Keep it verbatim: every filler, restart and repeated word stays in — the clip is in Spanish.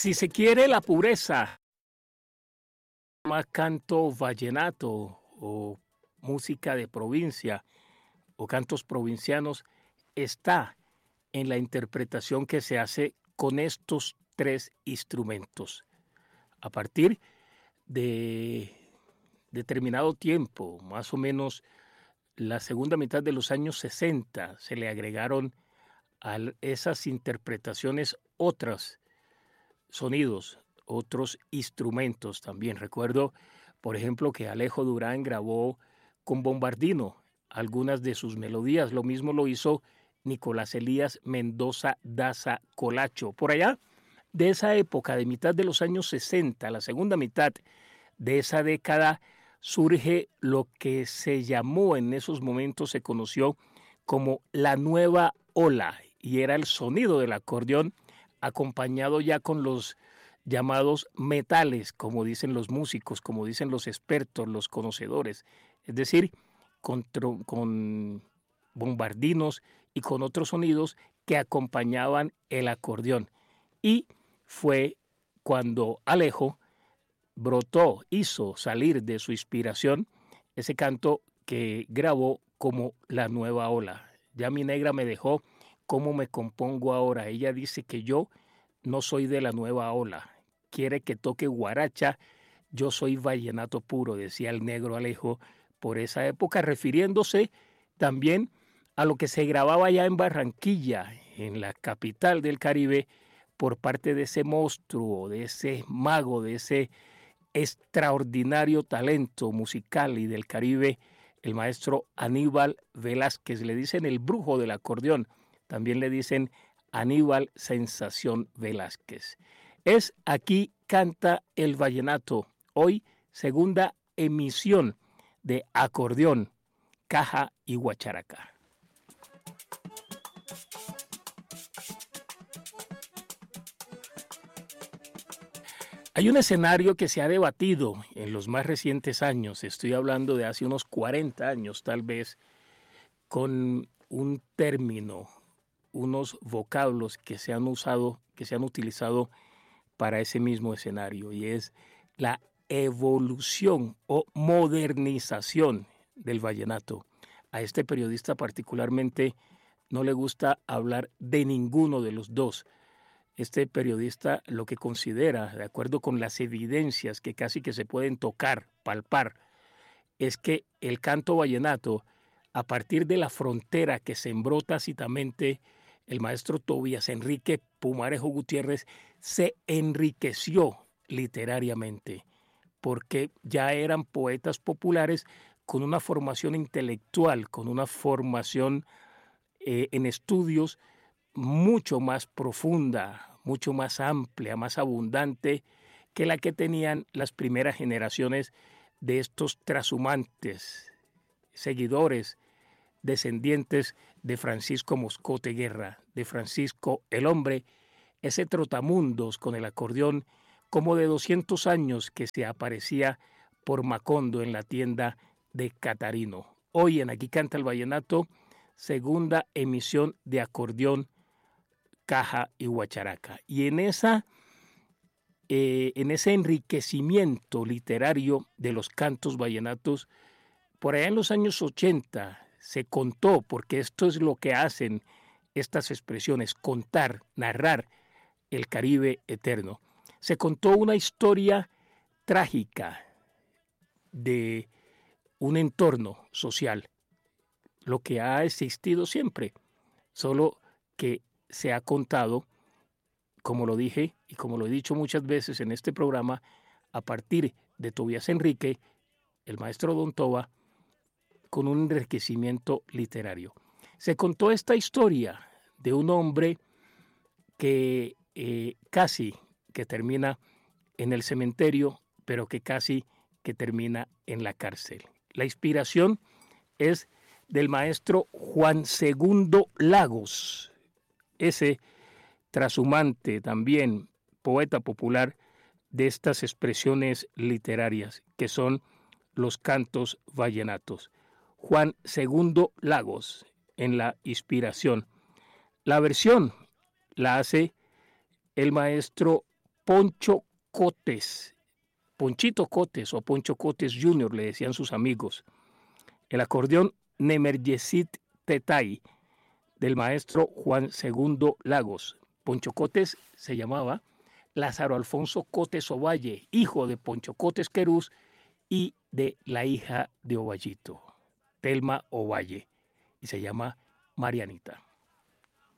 Si se quiere la pureza, más canto vallenato o música de provincia o cantos provincianos, está en la interpretación que se hace con estos tres instrumentos. A partir de determinado tiempo, más o menos la segunda mitad de los años sesenta, se le agregaron a esas interpretaciones otros sonidos, otros instrumentos también. Recuerdo, por ejemplo, que Alejo Durán grabó con bombardino algunas de sus melodías. Lo mismo lo hizo Nicolás Elías Mendoza Daza Colacho. Por allá, de esa época, de mitad de los años sesenta, la segunda mitad de esa década, surge lo que se llamó en esos momentos, se conoció como la nueva ola, y era el sonido del acordeón acompañado ya con los llamados metales, como dicen los músicos, como dicen los expertos, los conocedores, es decir, con, con bombardinos y con otros sonidos que acompañaban el acordeón. Y fue cuando Alejo brotó, hizo salir de su inspiración ese canto que grabó como La Nueva Ola. Ya mi negra me dejó, ¿cómo me compongo ahora? Ella dice que yo no soy de la nueva ola, quiere que toque guaracha, yo soy vallenato puro, decía el negro Alejo por esa época, refiriéndose también a lo que se grababa ya en Barranquilla, en la capital del Caribe, por parte de ese monstruo, de ese mago, de ese extraordinario talento musical y del Caribe, el maestro Aníbal Velázquez. Le dicen el brujo del acordeón, también le dicen Aníbal Sensación Velázquez. Es Aquí Canta el Vallenato, hoy segunda emisión de acordeón, caja y guacharaca. Hay un escenario que se ha debatido en los más recientes años, estoy hablando de hace unos cuarenta años tal vez, con un término, unos vocablos que se han usado, que se han utilizado para ese mismo escenario, y es la evolución o modernización del vallenato. A este periodista particularmente no le gusta hablar de ninguno de los dos. Este periodista lo que considera, de acuerdo con las evidencias que casi que se pueden tocar, palpar, es que el canto vallenato, a partir de la frontera que sembró tácitamente el maestro Tobías Enrique Pumarejo Gutiérrez, se enriqueció literariamente, porque ya eran poetas populares con una formación intelectual, con una formación eh, en estudios mucho más profunda, mucho más amplia, más abundante que la que tenían las primeras generaciones de estos trashumantes, seguidores, descendientes de Francisco Moscote Guerra, de Francisco el Hombre, ese trotamundos con el acordeón como de doscientos años que se aparecía por Macondo en la tienda de Catarino. Hoy en Aquí Canta el Vallenato, segunda emisión de acordeón, caja y guacharaca. Y en, esa, eh, en ese enriquecimiento literario de los cantos vallenatos, por allá en los años ochenta se contó, porque esto es lo que hacen estas expresiones, contar, narrar el Caribe eterno. Se contó una historia trágica de un entorno social, lo que ha existido siempre, solo que se ha contado, como lo dije y como lo he dicho muchas veces en este programa, a partir de Tobías Enrique, el maestro Don Toba, con un enriquecimiento literario. Se contó esta historia de un hombre que eh, casi que termina en el cementerio, pero que casi que termina en la cárcel. La inspiración es del maestro Juan Segundo Lagos, ese trashumante también, poeta popular de estas expresiones literarias que son los cantos vallenatos. Juan Segundo Lagos en la inspiración. La versión la hace el maestro Poncho Cotes, Ponchito Cotes o Poncho Cotes junior, le decían sus amigos. El acordeón Nemeryesit Tetay, del maestro Juan Segundo Lagos. Poncho Cotes se llamaba Lázaro Alfonso Cotes Ovalle, hijo de Poncho Cotes Querús y de la hija de Ovallito, Telma Ovalle, y se llama Marianita.